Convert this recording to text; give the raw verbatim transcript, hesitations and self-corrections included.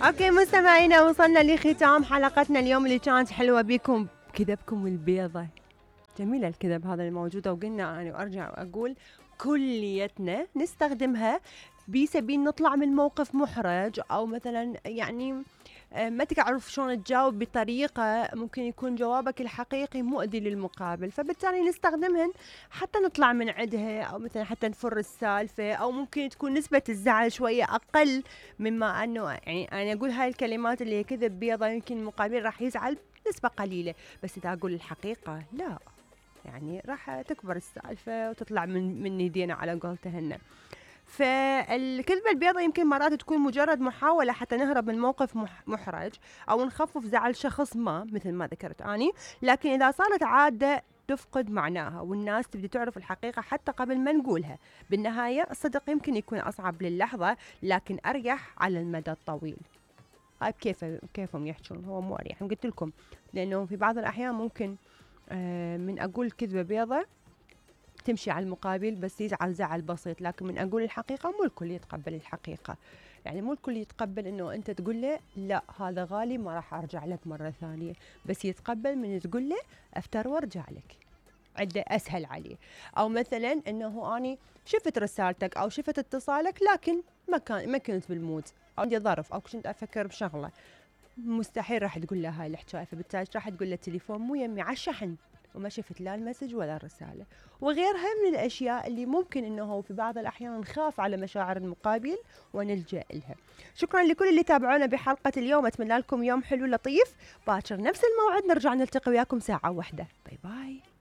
اوكي مستمعينا، وصلنا لختام حلقتنا اليوم اللي كانت حلوه بكم كذبكم البيضه. جميله الكذب هذا الموجوده، وقلنا انا وارجع واقول كليتنا نستخدمها بسبيل نطلع من موقف محرج، او مثلا يعني ما تعرف شلون تجاوب بطريقة ممكن يكون جوابك الحقيقي مؤذي للمقابل، فبالتالي نستخدمهن حتى نطلع من عندها، أو مثلا حتى نفر السالفة، أو ممكن تكون نسبة الزعل شوية أقل مما أنه يعني أنا أقول هاي الكلمات اللي هي كذب بيضة يمكن المقابل راح يزعل نسبة قليلة، بس إذا أقول الحقيقة لا، يعني راح تكبر السالفة وتطلع من من يدينا على قولتهن. فالكذبة البيضاء يمكن مرات تكون مجرد محاولة حتى نهرب من موقف محرج أو نخفف زعل شخص ما مثل ما ذكرت أني، لكن إذا صارت عادة تفقد معناها والناس تبدي تعرف الحقيقة حتى قبل ما نقولها. بالنهاية الصدق يمكن يكون أصعب للحظة لكن أريح على المدى الطويل. طيب كيف كيفهم يحجون؟ هو مو أريح، قلت لكم لأنه في بعض الأحيان ممكن آه من أقول كذبة بيضاء تمشي على المقابل بس يزعل زعل بسيط، لكن من أقول الحقيقة مو الكل يتقبل الحقيقة. يعني مو الكل يتقبل إنه أنت تقول له لا هذا غالي ما راح أرجع لك مرة ثانية، بس يتقبل من تقول له أفتر وارجع لك، عده أسهل عليه. أو مثلا إنه أني شفت رسالتك أو شفت اتصالك لكن ما كان ما كنت بالمود، أو عندي ظرف أو كنت أفكر بشغلة، مستحيل راح تقول له هاي الحكاية، فبالتالي راح تقول له التليفون مو يمي على الشحن وما شفت لا المسج ولا الرسالة، وغيرها من الأشياء اللي ممكن أنه في بعض الأحيان نخاف على مشاعر المقابل ونلجأ لها. شكرا لكل اللي تابعونا بحلقة اليوم، أتمنى لكم يوم حلو لطيف. باكر نفس الموعد نرجع نلتقي وياكم ساعة واحدة. باي باي.